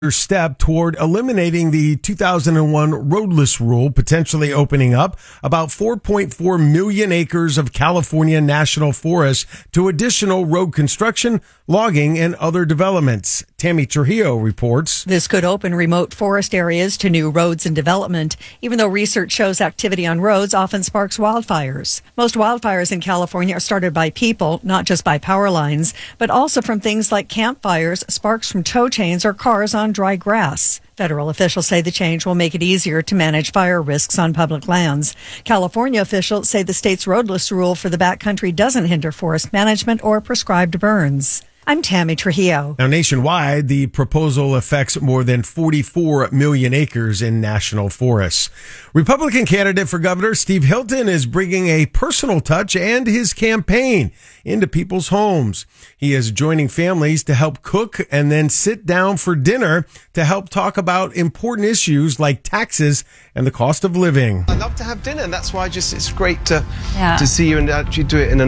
step toward eliminating the 2001 roadless rule, potentially opening up about 4.4 million acres of California national forest to additional road construction, logging, and other developments. Tammy Trujillo reports. This could open remote forest areas to new roads and development, even though research shows activity on roads often sparks wildfires. Most wildfires in California are started by people, not just by power lines, but also from things like campfires, sparks from tow chains, or cars on dry grass. Federal officials say the change will make it easier to manage fire risks on public lands. California officials say the state's roadless rule for the backcountry doesn't hinder forest management or prescribed burns. I'm Tammy Trujillo. Now, nationwide, the proposal affects more than 44 million acres in national forests. Republican candidate for governor Steve Hilton is bringing a personal touch and his campaign into people's homes. He is joining families to help cook and then sit down for dinner to help talk about important issues like taxes and the cost of living. I love to have dinner, and that's why it's great to see you and actually do it in a